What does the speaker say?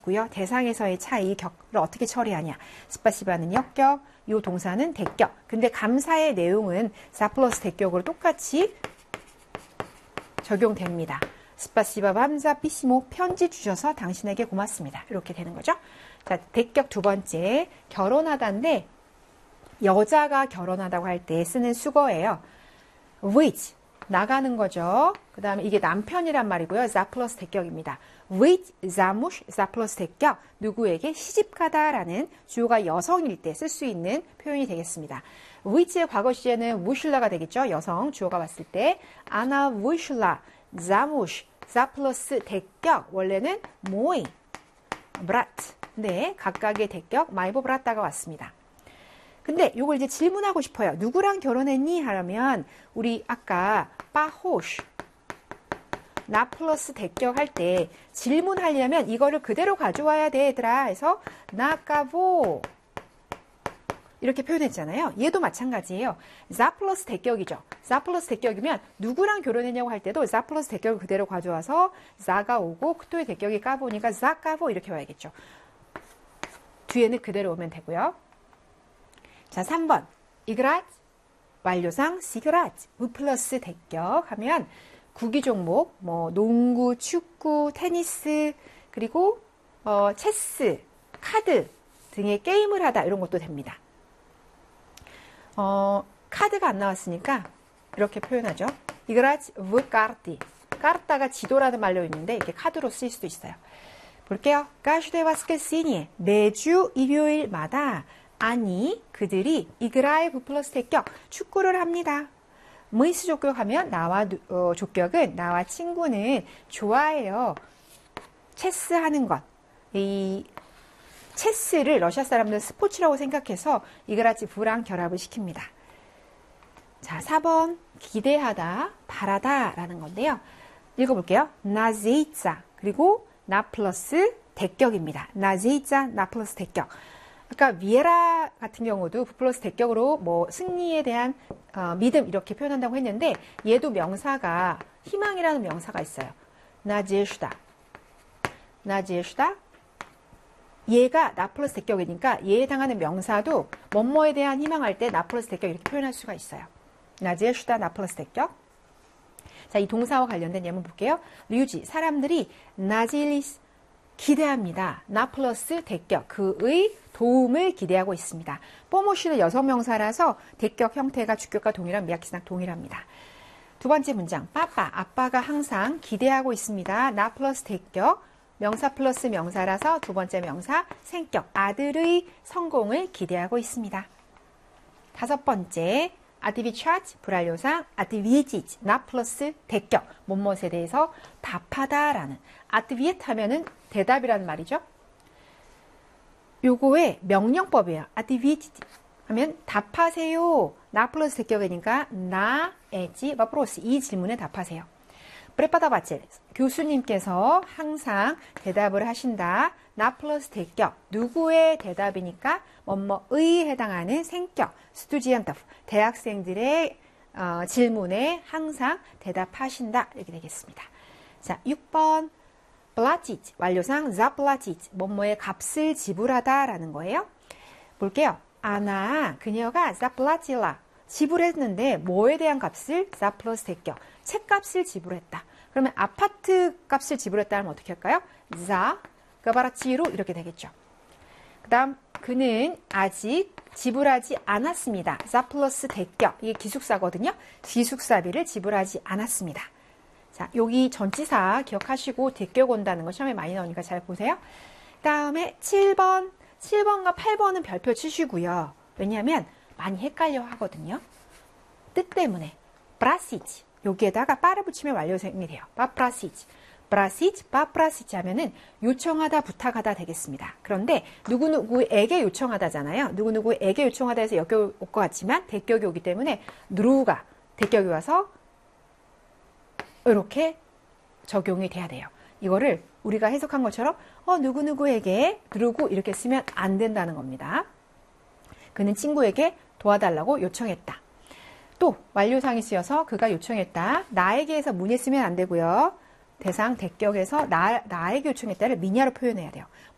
고요. 대상에서의 차이, 격을 어떻게 처리하냐. 스파시바는 역격, 요 동사는 대격. 근데 감사의 내용은 사 플러스 대격으로 똑같이 적용됩니다. 스파시바 밤사 피시모 편지 주셔서 당신에게 고맙습니다. 이렇게 되는 거죠. 자, 대격 두 번째, 결혼하다인데 여자가 결혼하다고 할 때 쓰는 수거예요. with 나가는 거죠. 그 다음에 이게 남편이란 말이고요. 자 플러스 대격입니다. with 자무시 자 플러스 대격 누구에게 시집가다라는 주어가 여성일 때 쓸 수 있는 표현이 되겠습니다. with의 과거 시제는 무슐라가 되겠죠. 여성 주어가 왔을 때 아나 무슐라 자무시 자 플러스 대격 원래는 모이 브라트 네 각각의 대격 마이보 브라타가 왔습니다. 근데 요걸 이제 질문하고 싶어요. 누구랑 결혼했니? 하면 우리 아까 빠호시 나 플러스 대격 할 때 질문하려면 이거를 그대로 가져와야 돼 얘들아 해서 나까보 이렇게 표현했잖아요. 얘도 마찬가지예요. 자 플러스 대격이죠. 자 플러스 대격이면 누구랑 결혼했냐고 할 때도 자 플러스 대격을 그대로 가져와서 자가 오고 그토의 대격이 까보니까 자 까보 이렇게 와야겠죠. 뒤에는 그대로 오면 되고요. 자, 3번. 이그랏 완료상 시그랏 무 플러스 대격 하면 구기 종목 뭐 농구, 축구, 테니스 그리고 체스, 카드 등의 게임을 하다 이런 것도 됩니다. 카드가 안 나왔으니까 이렇게 표현하죠. 이그랏 무 까르티 까르타가 지도라는 말로 있는데 이렇게 카드로 쓰일 수도 있어요. 볼게요. 까슈데 와스케시니 매주 일요일마다 아니 그들이 이그라의 부 플러스 대격 축구를 합니다. 무이스 족격하면 나와 족격은 나와 친구는 좋아해요. 체스 하는 것. 이 체스를 러시아 사람들은 스포츠라고 생각해서 이그라지 부랑 결합을 시킵니다. 자, 4번 기대하다, 바라다 라는 건데요. 읽어볼게요. 나제이자 그리고 나 플러스 대격입니다. 나제이자 나 플러스 대격. 아까 비에라 같은 경우도 부 플러스 대격으로 뭐 승리에 대한 믿음 이렇게 표현한다고 했는데 얘도 명사가 희망이라는 명사가 있어요. 나제슈다. 나제슈다. 얘가 나 플러스 대격이니까 얘에 해당하는 명사도 뭐뭐에 대한 희망할 때 나 플러스 대격 이렇게 표현할 수가 있어요. 나제슈다 나 플러스 대격. 자, 이 동사와 관련된 예문 볼게요. 류지 사람들이 나질리스 기대합니다. 나 플러스 대격, 그의 도움을 기대하고 있습니다. 뽀모시는 여성 명사라서 대격 형태가 주격과 동일한 미약기상 동일합니다. 두 번째 문장, 빠빠, 아빠가 항상 기대하고 있습니다. 나 플러스 대격, 명사 플러스 명사라서 두 번째 명사, 생격, 아들의 성공을 기대하고 있습니다. 다섯 번째, 아티비차트, 불완료상, 아티비에지지, 나 플러스 대격, 뭐뭐에 대해서 답하다라는, 아티비에트 하면은 대답이라는 말이죠. 요거의 명령법이에요. 아티비에지지 하면 답하세요. 나 플러스 대격이니까 나, 에지, 마프로스 이 질문에 답하세요. 프레파다바첼, 교수님께서 항상 대답을 하신다. 나 플러스 대격, 누구의 대답이니까 뭐뭐의 해당하는 생격, 스투지안타프, 대학생들의 질문에 항상 대답하신다. 이렇게 되겠습니다. 자, 6번 플라티지, 완료상 자 플라티지, 뭐뭐의 값을 지불하다 라는 거예요. 볼게요. 아나, 그녀가 자 플라티라, 지불했는데 뭐에 대한 값을? 자 플러스 대격, 책값을 지불했다. 그러면 아파트 값을 지불했다면 어떻게 할까요? 자, 가바라치로 이렇게 되겠죠. 그 다음 그는 아직 지불하지 않았습니다. 자 플러스 대격, 이게 기숙사거든요. 기숙사비를 지불하지 않았습니다. 자, 여기 전치사 기억하시고 대격 온다는 거 시험에 많이 나오니까 잘 보세요. 그 다음에 7번과 8번은 별표 치시고요. 왜냐하면 많이 헷갈려 하거든요. 뜻 때문에. 브라시지, 여기에다가 빠를 붙이면 완료형이 돼요. 바프라시지. 브라시지, 바프라시지 하면은 요청하다, 부탁하다 되겠습니다. 그런데 누구누구에게 요청하다잖아요. 누구누구에게 요청하다 해서 역격이 올 것 같지만 대격이 오기 때문에 누루가 대격이 와서 이렇게 적용이 돼야 돼요. 이거를 우리가 해석한 것처럼 누구누구에게 누르고 이렇게 쓰면 안 된다는 겁니다. 그는 친구에게 도와달라고 요청했다. 또 완료상이 쓰여서 그가 요청했다. 나에게 해서 문에 쓰면 안 되고요. 대상 대격에서 나에게 요청했다를 미냐로 표현해야 돼요.